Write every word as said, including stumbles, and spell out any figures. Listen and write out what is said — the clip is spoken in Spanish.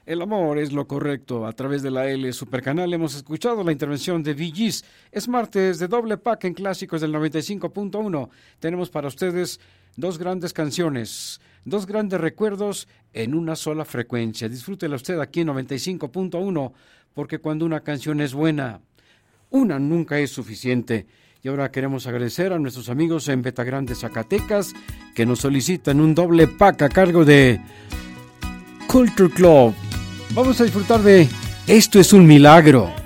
El amor es lo correcto. A través de la L Supercanal hemos escuchado la intervención de Bee Gees. Es martes de doble pack en Clásicos del noventa y cinco punto uno. Tenemos para ustedes dos grandes canciones, dos grandes recuerdos en una sola frecuencia. Disfrútela usted aquí en noventa y cinco punto uno, porque cuando una canción es buena, una nunca es suficiente. Y ahora queremos agradecer a nuestros amigos en Betagrande, Zacatecas, que nos solicitan un doble pack a cargo de Culture Club. Vamos a disfrutar de Esto es un milagro.